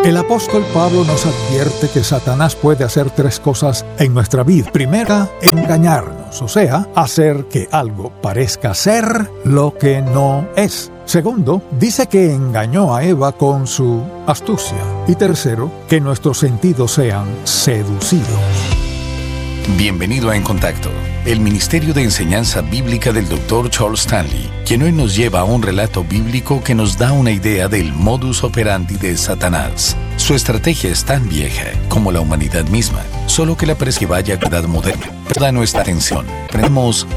El apóstol Pablo nos advierte que Satanás puede hacer tres cosas en nuestra vida. Primera, engañarnos, o sea, hacer que algo parezca ser lo que no es. Segundo, dice que engañó a Eva con su astucia. Y tercero, que nuestros sentidos sean seducidos. Bienvenido a En Contacto, el Ministerio de Enseñanza Bíblica del Dr. Charles Stanley, quien hoy nos lleva a un relato bíblico que nos da una idea del modus operandi de Satanás. Su estrategia es tan vieja como la humanidad misma, solo que la prescribe la edad moderna. Toda nuestra atención. Prendemos